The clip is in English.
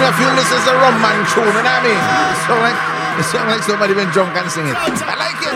me a feel this is a rum man tune, you know what I mean? It sound like somebody been drunk and singing. I like it.